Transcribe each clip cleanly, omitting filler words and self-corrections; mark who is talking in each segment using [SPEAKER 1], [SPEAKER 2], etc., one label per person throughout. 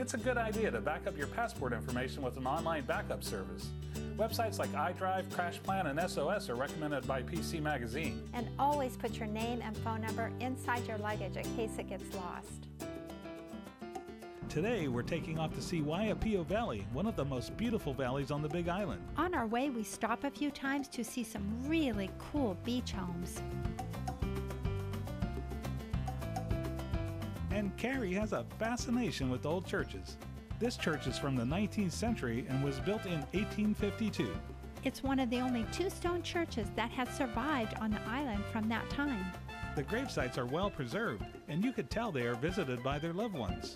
[SPEAKER 1] It's a good idea to back up your passport information with an online backup service. Websites like iDrive, CrashPlan, and SOS are recommended by PC Magazine.
[SPEAKER 2] And always put your name and phone number inside your luggage in case it gets lost.
[SPEAKER 1] Today, we're taking off to see Waiapio Valley, one of the most beautiful valleys on the Big Island.
[SPEAKER 2] On our way, we stop a few times to see some really cool beach homes.
[SPEAKER 1] And Carrie has a fascination with old churches. This church is from the 19th century and was built in 1852.
[SPEAKER 2] It's one of the only two-stone churches that has survived on the island from that time.
[SPEAKER 1] The gravesites are well preserved, and you could tell they are visited by their loved ones.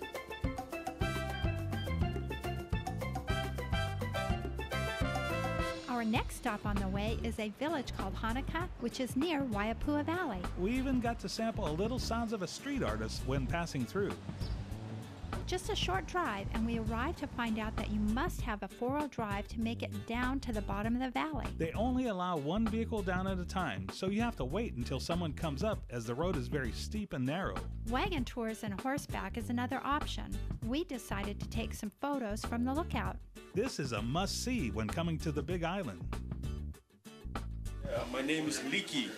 [SPEAKER 2] Our next stop on the way is a village called Hanukkah, which is near Waiapua Valley.
[SPEAKER 1] We even got to sample a little sounds of a street artist when passing through.
[SPEAKER 2] Just a short drive, and we arrived to find out that you must have a four-wheel drive to make it down to the bottom of the valley.
[SPEAKER 1] They only allow one vehicle down at a time, so you have to wait until someone comes up as the road is very steep and narrow.
[SPEAKER 2] Wagon tours and horseback is another option. We decided to take some photos from the lookout.
[SPEAKER 1] This is a must-see when coming to the Big Island.
[SPEAKER 3] My name is Liki.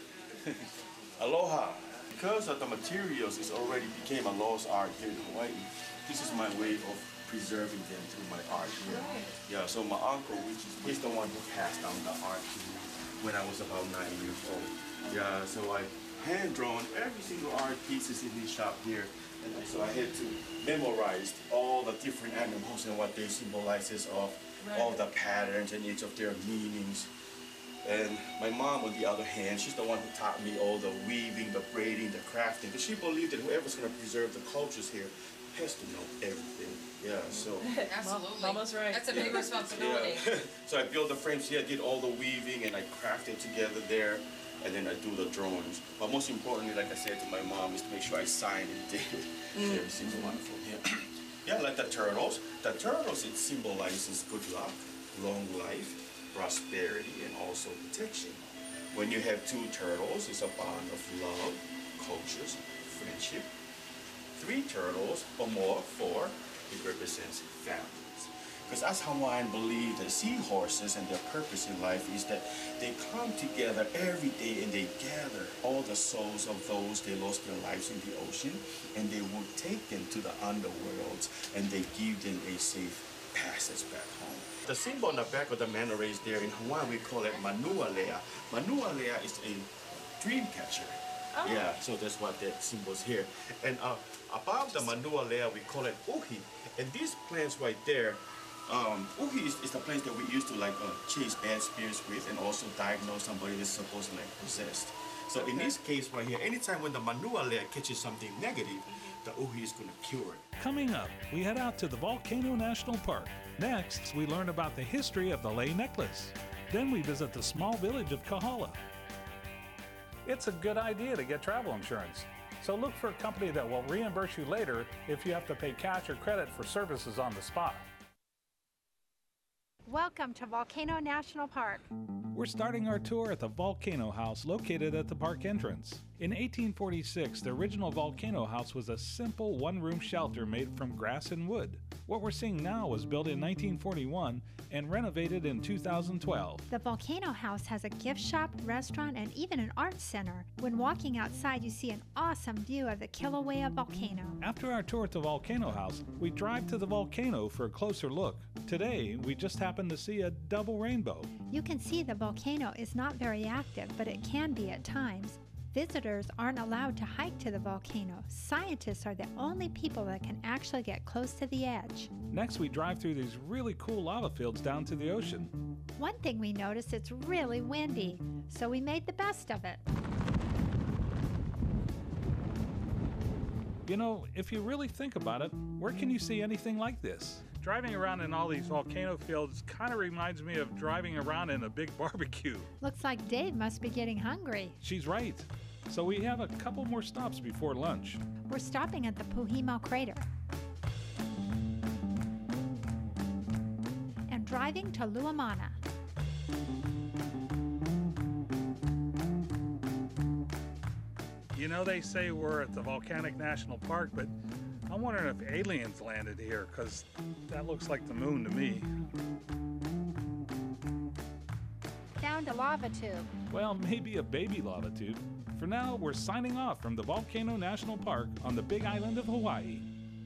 [SPEAKER 3] Aloha. Because of the materials, it already became a lost art here in Hawaii. This is my way of preserving them through my art here. Right. Yeah, so my uncle, he's the one who passed down the art to me when I was about 9 years old. Yeah, so I hand-drawn every single art pieces in this shop here. And so I had to memorize all the different animals and what they symbolizes of, all the patterns and each of their meanings. And my mom, on the other hand, she's the one who taught me all the weaving, the braiding, the crafting. Because she believed that whoever's going to preserve the cultures here has to know everything. Yeah, so.
[SPEAKER 4] Absolutely.
[SPEAKER 5] Mama's right.
[SPEAKER 4] That's a big responsibility.
[SPEAKER 3] Yeah. So I built the frames here, I did all the weaving, and I crafted together there. And then I do the drawings. But most importantly, like I said to my mom, is to make sure I sign and date every single one of them. Yeah. Yeah, like the turtles. The turtles, it symbolizes good luck, long life, prosperity, and also protection. When you have two turtles, it's a bond of love, cultures, friendship. 3 turtles or more, 4, it represents families. Because as Hawaiian believe that seahorses and their purpose in life is that they come together every day and they gather all the souls of those they lost their lives in the ocean, and they will take them to the underworlds and they give them a safe passage back home. The symbol on the back of the manta rays there in Hawaii, we call it Manualea. Manualea is a dream catcher. Oh. Yeah, so that's what that symbol's here. And above the Manualea, we call it Uhi. And these plants right there, Uhi is the place that we used to chase bad spirits with and also diagnose somebody that's supposedly possessed. So in this case right here, anytime when the Manualea catches something negative, the Uhi is going to cure it.
[SPEAKER 1] Coming up, we head out to the Volcano National Park. Next, we learn about the history of the lei necklace. Then we visit the small village of Kahala. It's a good idea to get travel insurance. So look for a company that will reimburse you later if you have to pay cash or credit for services on the spot.
[SPEAKER 2] Welcome to Volcano National Park.
[SPEAKER 1] We're starting our tour at the Volcano House located at the park entrance. In 1846, the original Volcano House was a simple one-room shelter made from grass and wood. What we're seeing now was built in 1941 and renovated in 2012.
[SPEAKER 2] The Volcano House has a gift shop, restaurant, and even an art center. When walking outside, you see an awesome view of the Kilauea volcano.
[SPEAKER 1] After our tour at the Volcano House, we drive to the volcano for a closer look. Today, we just happened to see a double rainbow.
[SPEAKER 2] You can see the volcano is not very active, but it can be at times. Visitors aren't allowed to hike to the volcano. Scientists are the only people that can actually get close to the edge.
[SPEAKER 1] Next, we drive through these really cool lava fields down to the ocean.
[SPEAKER 2] One thing we noticed, it's really windy, so we made the best of it.
[SPEAKER 1] You know, if you really think about it, where can you see anything like this? Driving around in all these volcano fields kind of reminds me of driving around in a big barbecue.
[SPEAKER 2] Looks like Dave must be getting hungry.
[SPEAKER 1] She's right. So we have a couple more stops before lunch.
[SPEAKER 2] We're stopping at the Puhimo Crater and driving to Luamana.
[SPEAKER 1] You know, they say we're at the Volcanic National Park, but I'm wondering if aliens landed here, because that looks like the moon to me.
[SPEAKER 2] Found a lava tube.
[SPEAKER 1] Well, maybe a baby lava tube. For now, we're signing off from the Volcano National Park on the Big Island of Hawaii.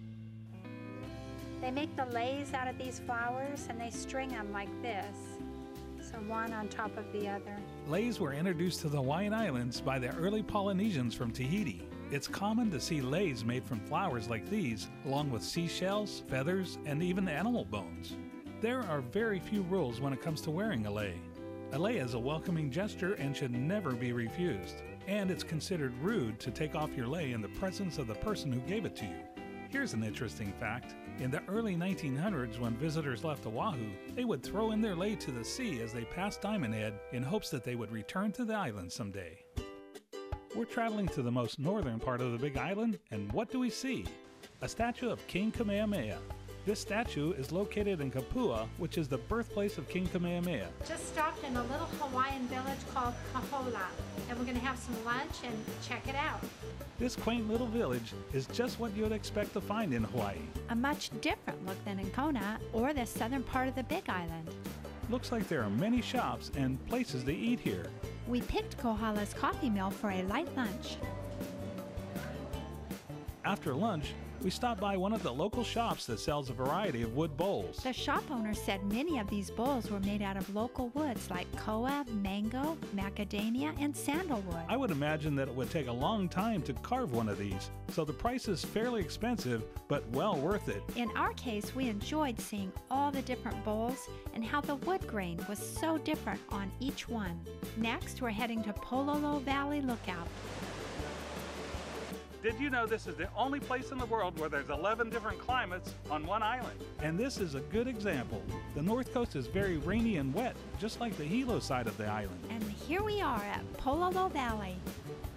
[SPEAKER 2] They make the leis out of these flowers and they string them like this. So one on top of the other.
[SPEAKER 1] Leis were introduced to the Hawaiian Islands by the early Polynesians from Tahiti. It's common to see leis made from flowers like these, along with seashells, feathers, and even animal bones. There are very few rules when it comes to wearing a lei. A lei is a welcoming gesture and should never be refused. And it's considered rude to take off your lei in the presence of the person who gave it to you. Here's an interesting fact. In the early 1900s, when visitors left Oahu, they would throw in their lei to the sea as they passed Diamond Head in hopes that they would return to the island someday. We're traveling to the most northern part of the Big Island, and what do we see? A statue of King Kamehameha. This statue is located in Kapua, which is the birthplace of King Kamehameha.
[SPEAKER 2] Just stopped in a little Hawaiian village called Kahola, and we're going to have some lunch and check it out.
[SPEAKER 1] This quaint little village is just what you'd expect to find in Hawaii.
[SPEAKER 2] A much different look than in Kona or the southern part of the Big Island.
[SPEAKER 1] Looks like there are many shops and places to eat here.
[SPEAKER 2] We picked Kohala's coffee mill for a light lunch.
[SPEAKER 1] After lunch, we stopped by one of the local shops that sells a variety of wood bowls.
[SPEAKER 2] The shop owner said many of these bowls were made out of local woods like koa, mango, macadamia, and sandalwood.
[SPEAKER 1] I would imagine that it would take a long time to carve one of these, so the price is fairly expensive, but well worth it.
[SPEAKER 2] In our case, we enjoyed seeing all the different bowls and how the wood grain was so different on each one. Next, we're heading to Pololo Valley Lookout.
[SPEAKER 1] Did you know this is the only place in the world where there's 11 different climates on one island? And this is a good example. The north coast is very rainy and wet, just like the Hilo side of the island.
[SPEAKER 2] And here we are at Pololo Valley.